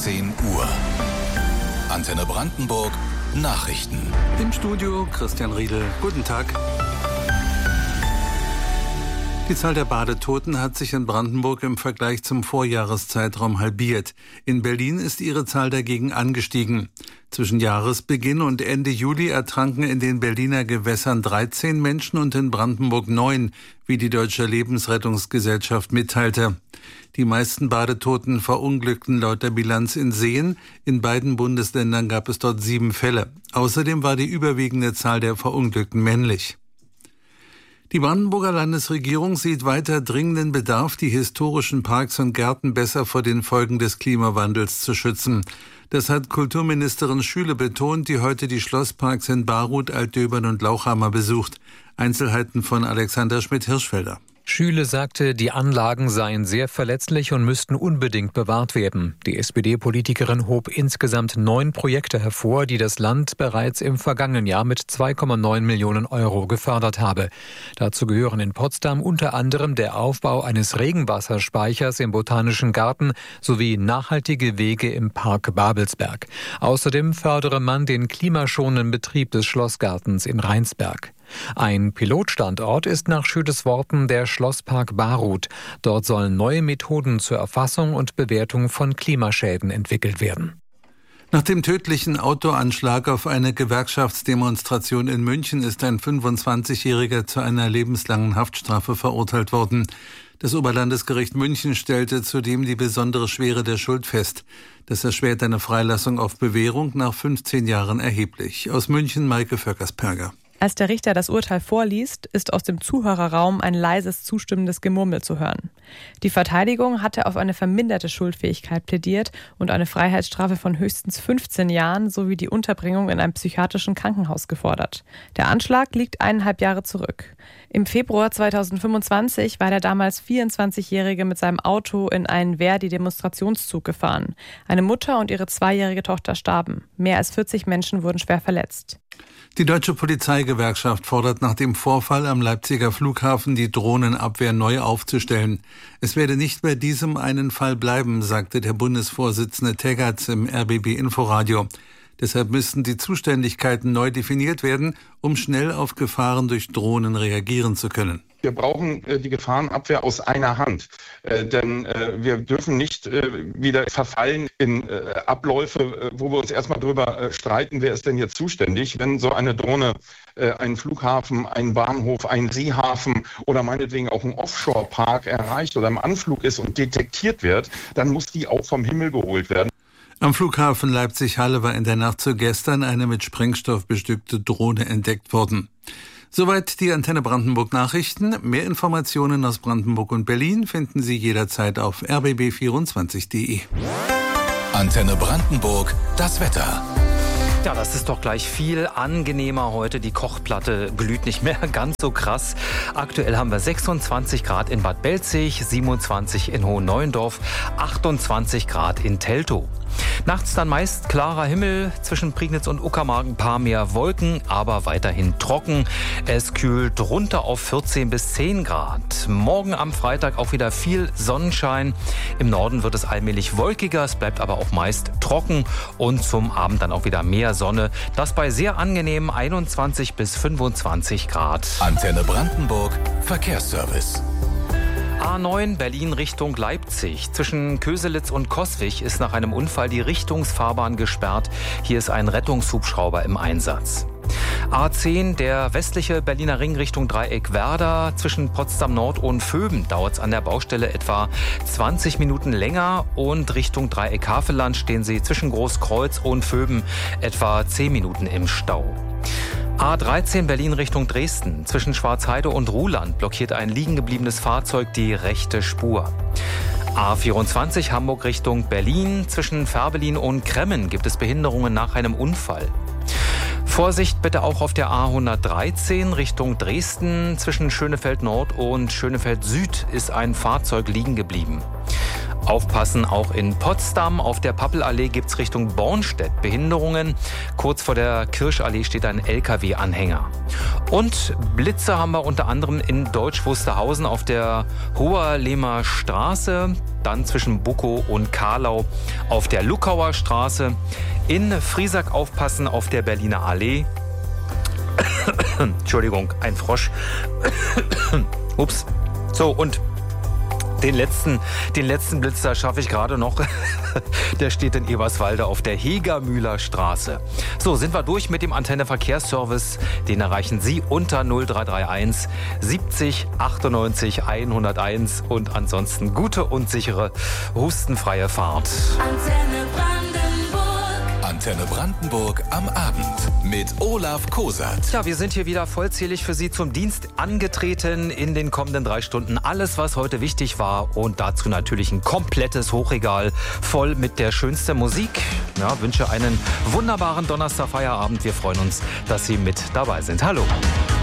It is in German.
10 Uhr. Antenne Brandenburg Nachrichten. Im Studio Christian Riedel. Guten Tag. Die Zahl der Badetoten hat sich in Brandenburg im Vergleich zum Vorjahreszeitraum halbiert. In Berlin ist ihre Zahl dagegen angestiegen. Zwischen Jahresbeginn und Ende Juli ertranken in den Berliner Gewässern 13 Menschen und in Brandenburg 9, wie die Deutsche Lebensrettungsgesellschaft mitteilte. Die meisten Badetoten verunglückten laut der Bilanz in Seen. In beiden Bundesländern gab es dort 7 Fälle. Außerdem war die überwiegende Zahl der Verunglückten männlich. Die Brandenburger Landesregierung sieht weiter dringenden Bedarf, die historischen Parks und Gärten besser vor den Folgen des Klimawandels zu schützen. Das hat Kulturministerin Schüle betont, die heute die Schlossparks in Baruth, Altdöbern und Lauchhammer besucht. Einzelheiten von Alexander Schmidt-Hirschfelder. Schüle sagte, die Anlagen seien sehr verletzlich und müssten unbedingt bewahrt werden. Die SPD-Politikerin hob insgesamt 9 Projekte hervor, die das Land bereits im vergangenen Jahr mit 2,9 Millionen Euro gefördert habe. Dazu gehören in Potsdam unter anderem der Aufbau eines Regenwasserspeichers im Botanischen Garten sowie nachhaltige Wege im Park Babelsberg. Außerdem fördere man den klimaschonenden Betrieb des Schlossgartens in Rheinsberg. Ein Pilotstandort ist nach Schüles Worten der Schlosspark Baruth. Dort sollen neue Methoden zur Erfassung und Bewertung von Klimaschäden entwickelt werden. Nach dem tödlichen Autoanschlag auf eine Gewerkschaftsdemonstration in München ist ein 25-Jähriger zu einer lebenslangen Haftstrafe verurteilt worden. Das Oberlandesgericht München stellte zudem die besondere Schwere der Schuld fest. Das erschwert eine Freilassung auf Bewährung nach 15 Jahren erheblich. Aus München Maike Völkersperger. Als der Richter das Urteil vorliest, ist aus dem Zuhörerraum ein leises, zustimmendes Gemurmel zu hören. Die Verteidigung hatte auf eine verminderte Schuldfähigkeit plädiert und eine Freiheitsstrafe von höchstens 15 Jahren sowie die Unterbringung in einem psychiatrischen Krankenhaus gefordert. Der Anschlag liegt 1,5 Jahre zurück. Im Februar 2025 war der damals 24-Jährige mit seinem Auto in einen Verdi-Demonstrationszug gefahren. Eine Mutter und ihre 2-jährige Tochter starben. Mehr als 40 Menschen wurden schwer verletzt. Die Deutsche Polizeigewerkschaft fordert nach dem Vorfall am Leipziger Flughafen, die Drohnenabwehr neu aufzustellen. Es werde nicht bei diesem einen Fall bleiben, sagte der Bundesvorsitzende Teggerts im RBB Inforadio. Deshalb müssten die Zuständigkeiten neu definiert werden, um schnell auf Gefahren durch Drohnen reagieren zu können. Wir brauchen die Gefahrenabwehr aus einer Hand, denn wir dürfen nicht wieder verfallen in Abläufe, wo wir uns erstmal darüber streiten, wer ist denn jetzt zuständig. Wenn so eine Drohne einen Flughafen, einen Bahnhof, einen Seehafen oder meinetwegen auch einen Offshore-Park erreicht oder im Anflug ist und detektiert wird, dann muss die auch vom Himmel geholt werden. Am Flughafen Leipzig-Halle war in der Nacht zu gestern eine mit Sprengstoff bestückte Drohne entdeckt worden. Soweit die Antenne Brandenburg Nachrichten. Mehr Informationen aus Brandenburg und Berlin finden Sie jederzeit auf rbb24.de. Antenne Brandenburg, das Wetter. Ja, das ist doch gleich viel angenehmer heute. Die Kochplatte glüht nicht mehr ganz so krass. Aktuell haben wir 26 Grad in Bad Belzig, 27 in Hohenneuendorf, 28 Grad in Teltow. Nachts dann meist klarer Himmel, zwischen Prignitz und Uckermark ein paar mehr Wolken, aber weiterhin trocken. Es kühlt runter auf 14 bis 10 Grad. Morgen am Freitag auch wieder viel Sonnenschein. Im Norden wird es allmählich wolkiger, es bleibt aber auch meist trocken und zum Abend dann auch wieder mehr Sonne. Das bei sehr angenehmen 21 bis 25 Grad. Antenne Brandenburg, Verkehrsservice. A9 Berlin Richtung Leipzig. Zwischen Köselitz und Coswig ist nach einem Unfall die Richtungsfahrbahn gesperrt. Hier ist ein Rettungshubschrauber im Einsatz. A10, der westliche Berliner Ring Richtung Dreieck Werder. Zwischen Potsdam Nord und Vöben dauert es an der Baustelle etwa 20 Minuten länger. Und Richtung Dreieck Havelland stehen Sie zwischen Großkreuz und Vöben etwa 10 Minuten im Stau. A13 Berlin Richtung Dresden. Zwischen Schwarzheide und Ruhland blockiert ein liegen gebliebenes Fahrzeug die rechte Spur. A24 Hamburg Richtung Berlin. Zwischen Fährberlin und Kremmen gibt es Behinderungen nach einem Unfall. Vorsicht bitte auch auf der A113 Richtung Dresden. Zwischen Schönefeld Nord und Schönefeld Süd ist ein Fahrzeug liegen geblieben. Aufpassen auch in Potsdam. Auf der Pappelallee gibt es Richtung Bornstedt Behinderungen. Kurz vor der Kirschallee steht ein LKW-Anhänger. Und Blitze haben wir unter anderem in Deutsch Wusterhausen auf der Hoherlehmer Straße, dann zwischen Bukow und Karlau auf der Luckauer Straße, in Friesack aufpassen auf der Berliner Allee. Entschuldigung, ein Frosch. Ups. So, und den letzten Blitz, da schaffe ich gerade noch. Der steht in Eberswalde auf der Hegermühler Straße. So, sind wir durch mit dem Antenne Verkehrsservice. Den erreichen Sie unter 0331 70 98 101 und ansonsten gute und sichere, hustenfreie Fahrt. Antenne Brandenburg am Abend mit Olaf Kosat. Ja, wir sind hier wieder vollzählig für Sie zum Dienst angetreten in den kommenden 3 Stunden. Alles, was heute wichtig war und dazu natürlich ein komplettes Hochregal voll mit der schönsten Musik. Ja, wünsche einen wunderbaren Donnerstag-Feierabend. Wir freuen uns, dass Sie mit dabei sind. Hallo.